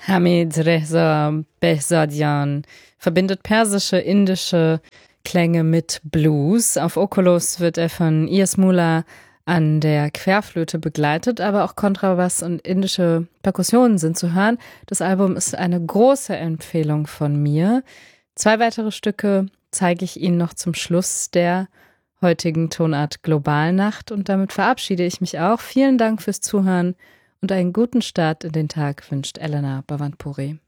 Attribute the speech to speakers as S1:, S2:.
S1: Hamid Reza Behzadian verbindet persische, indische Klänge mit Blues. Auf Oculus wird er von Ias Mullah an der Querflöte begleitet, aber auch Kontrabass und indische Perkussionen sind zu hören. Das Album ist eine große Empfehlung von mir. 2 weitere Stücke zeige ich Ihnen noch zum Schluss der heutigen Tonart Globalnacht und damit verabschiede ich mich auch. Vielen Dank fürs Zuhören und einen guten Start in den Tag wünscht Elena Bhavanpuri.